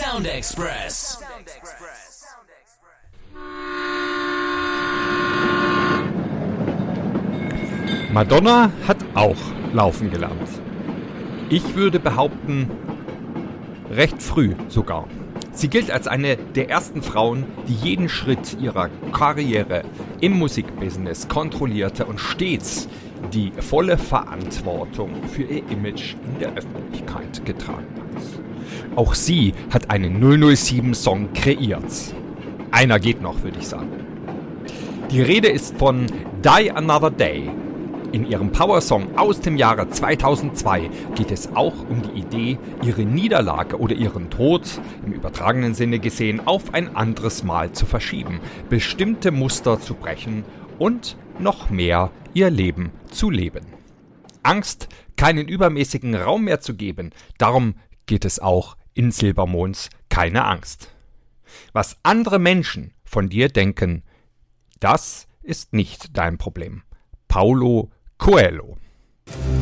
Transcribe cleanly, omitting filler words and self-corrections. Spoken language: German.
Sound Express. Madonna hat auch laufen gelernt. Ich würde behaupten, recht früh sogar. Sie gilt als eine der ersten Frauen, die jeden Schritt ihrer Karriere im Musikbusiness kontrollierte und stets die volle Verantwortung für ihr Image in der Öffentlichkeit getragen hat. Auch sie hat einen 007-Song kreiert. Einer geht noch, würde ich sagen. Die Rede ist von Die Another Day. In ihrem Powersong aus dem Jahre 2002 geht es auch um die Idee, ihre Niederlage oder ihren Tod, im übertragenen Sinne gesehen, auf ein anderes Mal zu verschieben, bestimmte Muster zu brechen und noch mehr ihr Leben zu leben. Angst, keinen übermäßigen Raum mehr zu geben, darum geht es auch in Silbermonds Keine Angst. Was andere Menschen von dir denken, das ist nicht dein Problem. Paulo Coelho.